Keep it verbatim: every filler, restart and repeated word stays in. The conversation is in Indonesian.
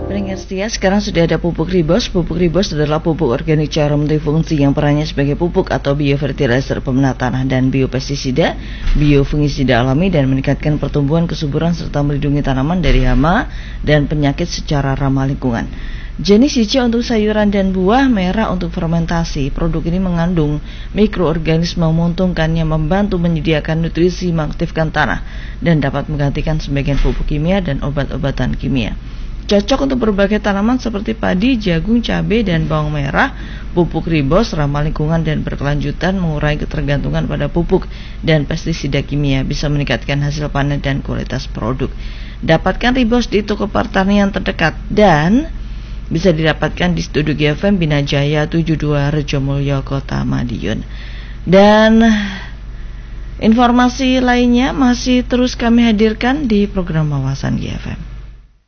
Pendengar setia, sekarang sudah ada pupuk Ribos. Pupuk Ribos adalah pupuk organik cair multifungsi yang perannya sebagai pupuk atau biofertilizer pemenah tanah dan biopestisida, biofungisida alami dan meningkatkan pertumbuhan kesuburan serta melindungi tanaman dari hama dan penyakit secara ramah lingkungan. Jenis hijau untuk sayuran dan buah, merah untuk fermentasi. Produk ini mengandung mikroorganisme menguntungkan yang membantu menyediakan nutrisi, mengaktifkan tanah dan dapat menggantikan sebagian pupuk kimia dan obat-obatan kimia. Cocok untuk berbagai tanaman seperti padi, jagung, cabai, dan bawang merah. Pupuk Ribos ramah lingkungan dan berkelanjutan, mengurangi ketergantungan pada pupuk dan pestisida kimia, bisa meningkatkan hasil panen dan kualitas produk. Dapatkan Ribos di toko pertanian terdekat dan bisa didapatkan di Studio G F M Bina Jaya tujuh puluh dua Rejomulyo, Kota Madiun. Dan informasi lainnya masih terus kami hadirkan di program Wawasan G F M.